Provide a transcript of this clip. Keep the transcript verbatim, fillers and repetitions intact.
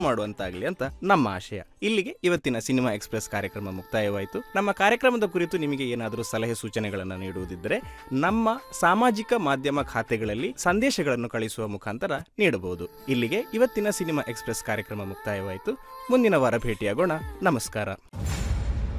ಮಾಡುವಂತಾಗಲಿ ಅಂತ ನಮ್ಮ ಆಶಯ. ಇಲ್ಲಿಗೆ ಇವತ್ತಿನ ಸಿನಿಮಾ ಎಕ್ಸ್‌ಪ್ರೆಸ್ ಕಾರ್ಯಕ್ರಮ ಮುಕ್ತಾಯವಾಯಿತು. ನಮ್ಮ ಕಾರ್ಯಕ್ರಮದ ಕುರಿತು ನಿಮಗೆ ಏನಾದರೂ ಸಲಹೆ ಸೂಚನೆಗಳನ್ನು ನೀಡುವುದಿದ್ದರೆ ನಮ್ಮ ಸಾಮಾಜಿಕ ಮಾಧ್ಯಮ ಖಾತೆಗಳಲ್ಲಿ ಸಂದೇಶಗಳನ್ನು ಕಳಿಸುವ ಮುಖಾಂತರ ನೀಡಬಹುದು. ಇಲ್ಲಿಗೆ ಇವತ್ತಿನ ಸಿನಿಮಾ ಎಕ್ಸ್‌ಪ್ರೆಸ್ ಕಾರ್ಯಕ್ರಮ ಮುಕ್ತಾಯವಾಯಿತು. ಮುಂದಿನ ವಾರ ಭೇಟಿಯಾಗೋಣ. ನಮಸ್ಕಾರ.